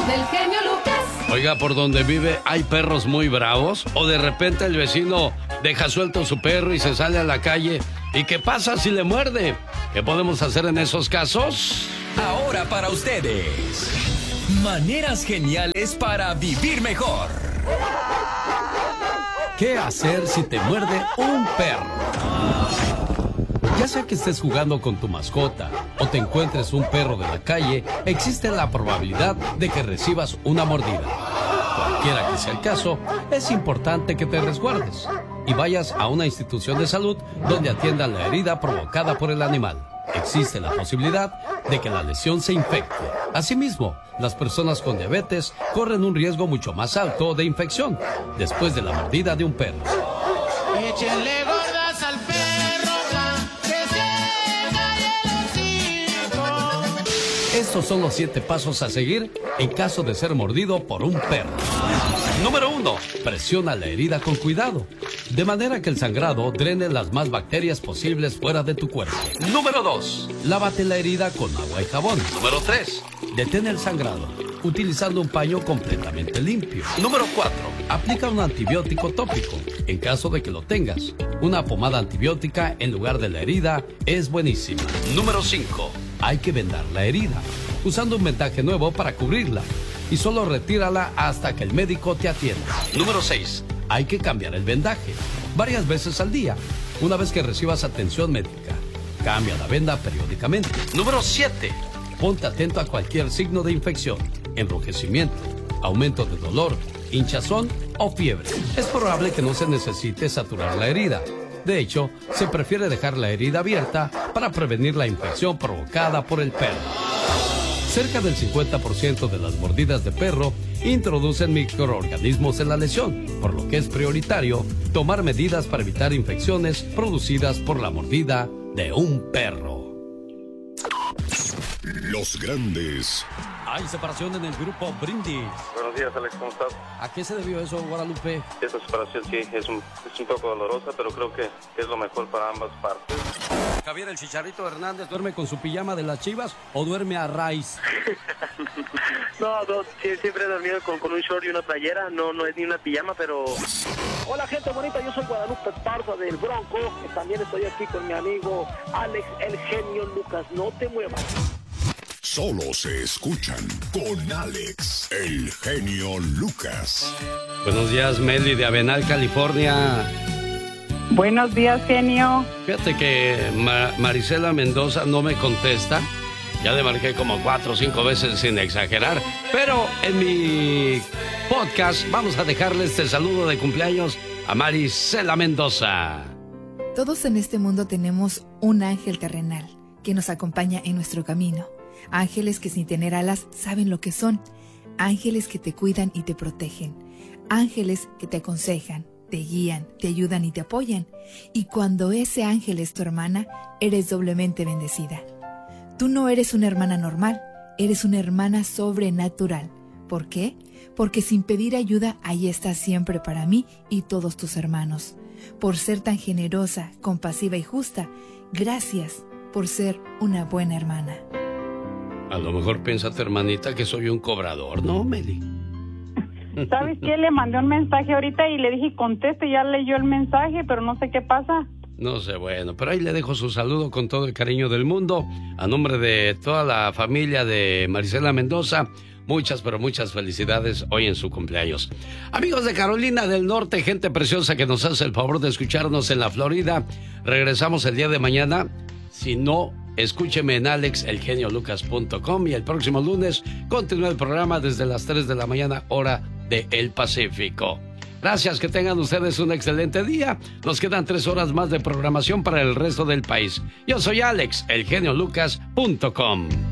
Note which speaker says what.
Speaker 1: del genio Lucas.
Speaker 2: Oiga, ¿por donde vive hay perros muy bravos? ¿O de repente el vecino deja suelto su perro y se sale a la calle? ¿Y qué pasa si le muerde? ¿Qué podemos hacer en esos casos?
Speaker 3: Ahora para ustedes, maneras geniales para vivir mejor.
Speaker 2: ¿Qué hacer si te muerde un perro? Ya sea que estés jugando con tu mascota o te encuentres un perro de la calle, existe la probabilidad de que recibas una mordida. Cualquiera que sea el caso, es importante que te resguardes y vayas a una institución de salud donde atiendan la herida provocada por el animal. Existe la posibilidad de que la lesión se infecte. Asimismo, las personas con diabetes corren un riesgo mucho más alto de infección después de la mordida de un perro.
Speaker 4: Échenle gordas al perro pa' que se calle el hocico.
Speaker 2: Estos son los 7 pasos a seguir en caso de ser mordido por un perro. Número 1. Presiona la herida con cuidado, de manera que el sangrado drene las más bacterias posibles fuera de tu cuerpo. Número 2. Lávate la herida con agua y jabón. Número 3. Detén el sangrado, utilizando un paño completamente limpio. Número 4. Aplica un antibiótico tópico, en caso de que lo tengas. Una pomada antibiótica en lugar de la herida es buenísima. Número 5. Hay que vendar la herida, usando un vendaje nuevo para cubrirla. Y solo retírala hasta que el médico te atienda. Número 6. Hay que cambiar el vendaje varias veces al día. Una vez que recibas atención médica, cambia la venda periódicamente. Número 7. Ponte atento a cualquier signo de infección, enrojecimiento, aumento de dolor, hinchazón o fiebre. Es probable que no se necesite saturar la herida. De hecho, se prefiere dejar la herida abierta para prevenir la infección provocada por el perro. Cerca del 50% de las mordidas de perro introducen microorganismos en la lesión, por lo que es prioritario tomar medidas para evitar infecciones producidas por la mordida de un perro.
Speaker 5: Los grandes.
Speaker 2: Hay separación en el grupo Brindis.
Speaker 6: Buenos días, Alex, ¿cómo estás?
Speaker 2: ¿A qué se debió eso, Guadalupe?
Speaker 6: Esta separación sí es un poco dolorosa, pero creo que es lo mejor para ambas partes.
Speaker 2: Javier, el Chicharito Hernández, ¿duerme con su pijama de las Chivas o duerme a raíz?
Speaker 7: No, siempre he dormido con un short y una playera, no es ni una pijama, pero... Hola, gente bonita, yo soy Guadalupe Parza del Bronco, también estoy aquí con mi amigo Alex, el genio Lucas, no te muevas.
Speaker 5: Solo se escuchan con Alex, el genio Lucas.
Speaker 2: Buenos días, Meli de Avenal, California.
Speaker 8: Buenos días, genio.
Speaker 2: Fíjate que Marisela Mendoza no me contesta. Ya le marqué como 4 o 5 veces sin exagerar. Pero en mi podcast vamos a dejarle este saludo de cumpleaños a Marisela Mendoza.
Speaker 9: Todos en este mundo tenemos un ángel terrenal que nos acompaña en nuestro camino. Ángeles que sin tener alas saben lo que son. Ángeles que te cuidan y te protegen. Ángeles que te aconsejan, te guían, te ayudan y te apoyan. Y cuando ese ángel es tu hermana, eres doblemente bendecida. Tú no eres una hermana normal, eres una hermana sobrenatural. ¿Por qué? Porque sin pedir ayuda, ahí estás siempre para mí y todos tus hermanos. Por ser tan generosa, compasiva y justa, gracias por ser una buena hermana.
Speaker 2: A lo mejor piensa tu hermanita que soy un cobrador, ¿no, Meli?
Speaker 8: ¿Sabes qué? Le mandé un mensaje ahorita y le dije conteste, ya leyó el mensaje, pero no sé qué pasa.
Speaker 2: No sé, bueno, pero ahí le dejo su saludo con todo el cariño del mundo. A nombre de toda la familia de Marisela Mendoza, muchas, pero muchas felicidades hoy en su cumpleaños. Amigos de Carolina del Norte, gente preciosa que nos hace el favor de escucharnos en la Florida. Regresamos el día de mañana. Si no, escúcheme en alexelgeniolucas.com y el próximo lunes continúa el programa desde las 3 de la mañana, hora de El Pacífico. Gracias, que tengan ustedes un excelente día. Nos quedan 3 horas más de programación para el resto del país. Yo soy Alex, elgeniolucas.com.